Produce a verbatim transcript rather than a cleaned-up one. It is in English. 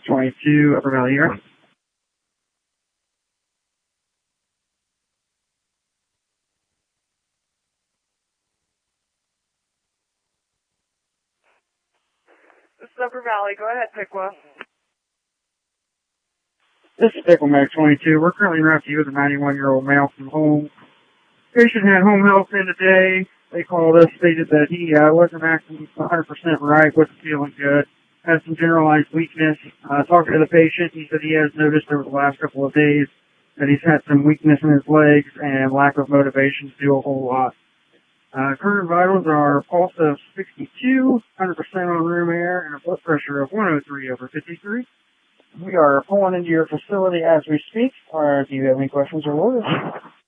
twenty-two, Upper Valley here. This is Upper Valley. Go ahead, Piqua. This is Pickle Mag twenty-two. We're currently in route to you with a ninety-one-year-old male from home. Patient had home health in today. They called us, stated that he uh, wasn't acting one hundred percent right, wasn't feeling good, had some generalized weakness. Uh, talking to the patient, he said he has noticed over the last couple of days that he's had some weakness in his legs and lack of motivation to do a whole lot. Uh, current vitals are a pulse of sixty-two, one hundred percent on room air, and a blood pressure of one oh three over fifty-three. We are pulling into your facility as we speak. Or do you have any questions or orders?